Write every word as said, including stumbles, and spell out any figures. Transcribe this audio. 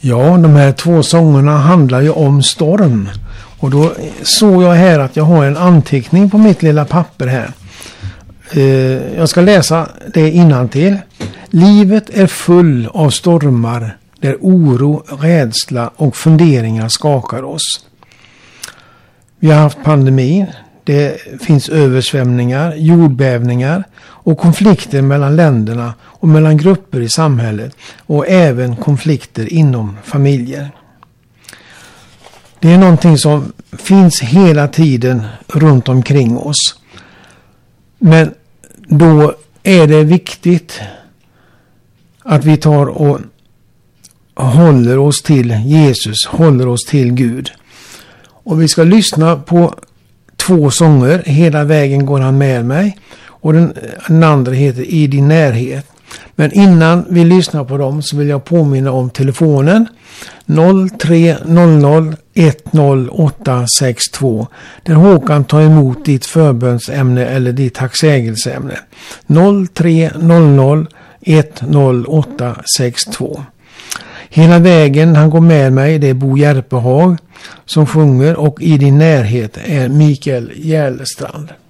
Ja, de här två sångerna handlar ju om storm. Och då såg jag här att jag har en anteckning på mitt lilla papper här. Eh, jag ska läsa det innantill. Livet är full av stormar där oro, rädsla och funderingar skakar oss. Vi har haft pandemin. Det finns översvämningar, jordbävningar och konflikter mellan länderna och mellan grupper i samhället och även konflikter inom familjer. Det är någonting som finns hela tiden runt omkring oss. Men då är det viktigt att vi tar och håller oss till Jesus, håller oss till Gud. Och vi ska lyssna på två sånger. Hela vägen går han med mig. Och den, den andra heter I din närhet. Men innan vi lyssnar på dem så vill jag påminna om telefonen noll tre noll noll ett noll åtta sex två. Där Håkan tar emot ditt förbönsämne eller ditt tacksägelseämne. noll tre noll noll ett noll åtta sex två. Hela vägen han går med mig, det är Bo Järpehag som sjunger, och I din närhet är Mikael Järlestrand.